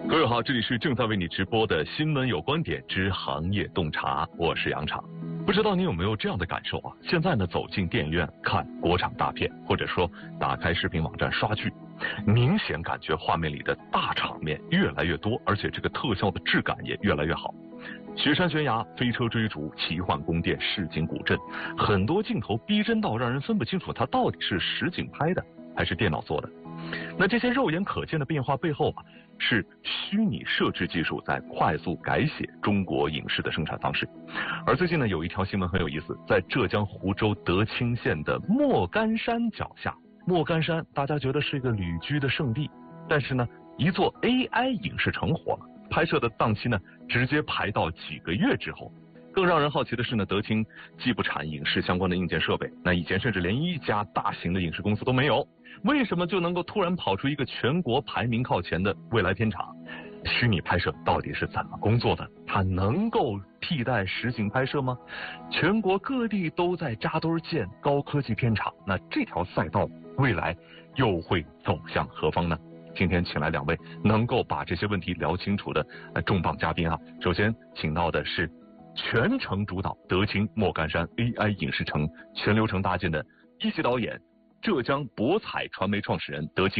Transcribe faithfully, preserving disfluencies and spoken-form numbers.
各位好，这里是正在为你直播的新闻有观点之行业洞察，我是杨畅。不知道你有没有这样的感受啊？现在呢，走进电影院看国产大片，或者说打开视频网站刷剧，明显感觉画面里的大场面越来越多，而且这个特效的质感也越来越好。雪山悬崖、飞车追逐、奇幻宫殿、市井古镇，很多镜头逼真到让人分不清楚它到底是实景拍的还是电脑做的。那这些肉眼可见的变化背后啊，是虚拟摄制技术在快速改写中国影视的生产方式。而最近呢，有一条新闻很有意思，在浙江湖州德清县的莫干山脚下，莫干山大家觉得是一个旅居的圣地，但是呢，一座 A I 影视城火了，拍摄的档期呢，直接排到几个月之后。更让人好奇的是呢，德清既不产影视相关的硬件设备，那以前甚至连一家大型的影视公司都没有，为什么就能够突然跑出一个全国排名靠前的未来片场？虚拟拍摄到底是怎么工作的？它能够替代实景拍摄吗？全国各地都在扎堆建高科技片场，那这条赛道未来又会走向何方呢？今天请来两位能够把这些问题聊清楚的重磅嘉宾啊。首先请到的是全程主导德清莫干山 A I 影视城全流程搭建的一级导演，浙江博彩传媒创始人德清